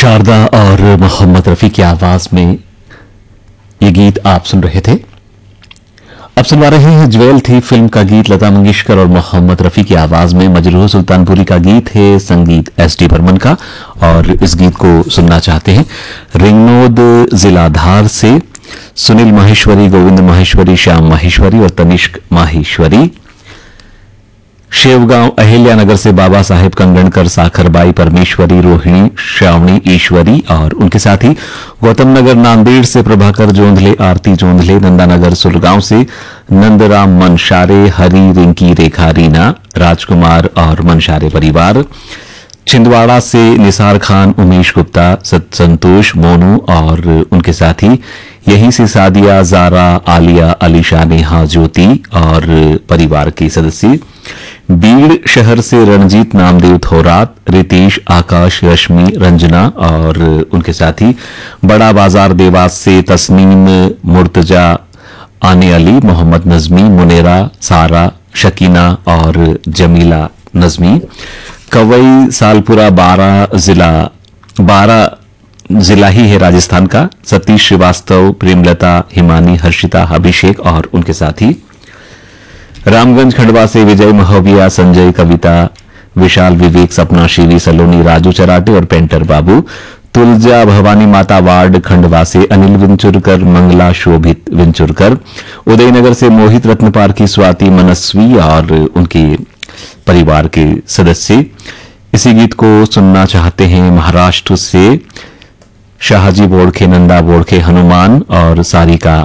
शारदा और मोहम्मद रफी की आवाज में ये गीत आप सुन रहे थे। अब सुनवा रहे हैं ज्वेल थी फिल्म का गीत। लता मंगेशकर और मोहम्मद रफी की आवाज में मजरूह सुल्तानपुरी का गीत है, संगीत एस.डी. बर्मन का। और इस गीत को सुनना चाहते हैं रिंगनोद जिला धार से सुनील माहेश्वरी, गोविंद माहेश्वरी, श्याम माहेश्वरी और तनिष्क माहेश्वरी। शेवगांव अहिल्यानगर से बाबा साहेब कंगणकर, साखरबाई परमेश्वरी, रोहिणी, श्रावणी, ईश्वरी और उनके साथ ही गौतम नगर नांदेड़ से प्रभाकर जोंधले, आरती जोंधले, नंदानगर सुरगांव से नंदराम मनशारे, हरी, रिंकी, रेखा, रीना, राजकुमार और मनशारे परिवार। छिंदवाड़ा से निसार खान, उमेश गुप्ता, संतोष, मोनू और उनके साथी। यहीं से सादिया, जारा, आलिया, अलीशा, नेहा, ज्योति और परिवार के सदस्य। बीड़ शहर से रणजीत, नामदेव, थोरात, रितेश, आकाश, रश्मि, रंजना और उनके साथी। बड़ा बाजार देवास से तस्नीम, मुर्तजा, आने अली, मोहम्मद नजमी, मुनेरा, सारा, शकीना और जमीला नजमी। कवई सालपुरा 12 जिला ही है राजस्थान का। सतीश श्रीवास्तव, प्रेमलता, हिमानी, हर्षिता, अभिषेक और उनके साथी। रामगंज खंडवा से विजय, महोबिया, संजय, कविता, विशाल, विवेक, सपना, शिवी, सलोनी, राजू चराटे और पेंटर बाबू। तुलजा भवानी माता वार्ड खंडवा से अनिल विंचुरकर, मंगला, शोभित विंचुरकर। उदयनगर से मोहित, रत्नपार की स्वाति, मनस्वी और उनके परिवार के सदस्य। इसी गीत को सुनना चाहते हैं महाराष्ट्र से शाहजी बोड़खे, नंदा बोड़खे, हनुमान और सारिका